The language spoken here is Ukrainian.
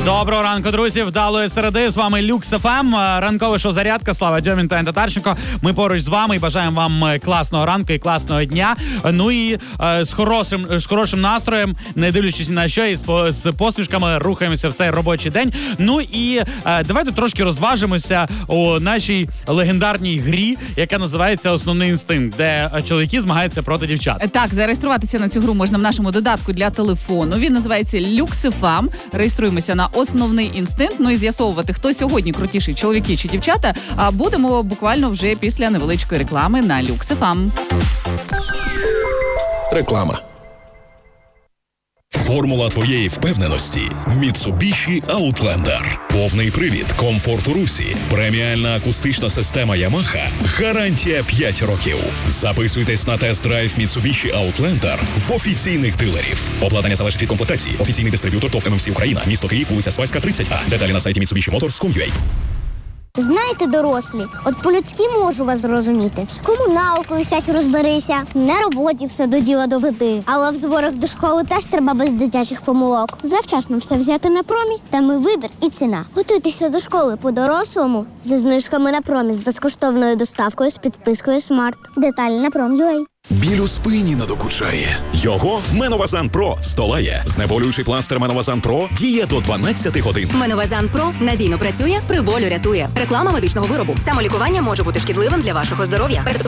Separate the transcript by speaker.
Speaker 1: Доброго ранку, друзі. Вдалої середи. З вами Люкс ФМ. Ранкове шоу «Зарядка». Слава Дьомін та Татарченко. Ми поруч з вами і бажаємо вам класного ранку і класного дня. Ну і з хорошим настроєм, не дивлячись на що, і з посмішками рухаємося в цей робочий день. Ну і давайте трошки розважимося у нашій легендарній грі, яка називається «Основний інстинкт», де чоловіки змагаються проти дівчат.
Speaker 2: Так, зареєструватися на цю гру можна в нашому додатку для телефону. Він називається Люкс ФМ. Реєструємося на «Основний інстинкт». Ну і з'ясовувати, хто сьогодні крутіший, чоловіки чи дівчата, будемо буквально вже після невеличкої реклами на Люкс ФМ.
Speaker 3: Реклама. Формула твоєї впевненості – Mitsubishi Outlander. Повний привід, комфорт у русі, преміальна акустична система Yamaha, гарантія 5 років. Записуйтесь на тест-драйв Mitsubishi Outlander в офіційних дилерів. Обладнання залежить від комплектації. Офіційний дистриб'ютор ТОВ ММС Україна. Місто Київ, вулиця Свайська, 30А. Деталі на сайті mitsubishimotors.com.ua.
Speaker 4: Знаєте, дорослі, от по-людськи можу вас зрозуміти. З комуналкою сядь розберися, на роботі все до діла доведи. Але в зборах до школи теж треба без дитячих помилок. Завчасно все взяти на промі, там і вибір, і ціна. Готуйтеся до школи по-дорослому зі знижками на промі, з безкоштовною доставкою, з підпискою Смарт. Деталі на Prom.ua.
Speaker 3: Біль у спині надокучає. Його Меновазан Про здолає. Знеболюючий пластир Меновазан Про діє до 12 годин.
Speaker 5: Меновазан Про надійно працює, при болю рятує. Реклама медичного виробу. Самолікування може бути шкідливим для вашого здоров'я.